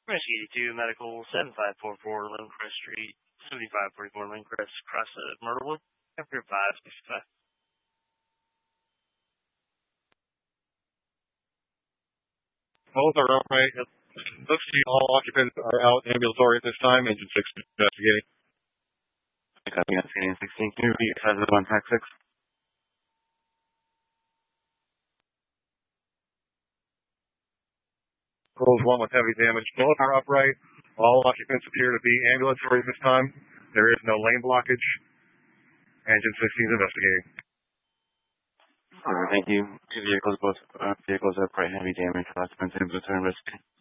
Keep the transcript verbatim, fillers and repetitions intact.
Rescue eighty-two, Medical seven five four four, Lindcrest Street, seventy-five forty-four Lindcrest, across the Myrtlewood, after five sixty-five. Both are upright. It looks to be all occupants are out ambulatory at this time. Engine six investigating. Copy, Engine sixteen. Can you repeat your size of one tax six? Rolls one with heavy damage. Both are upright. All occupants appear to be ambulatory at this time. There is no lane blockage. Engine sixteen is investigating. Alright, thank you. Two vehicles, both uh, vehicles have quite heavy damage. Occupants ambulatory investigating.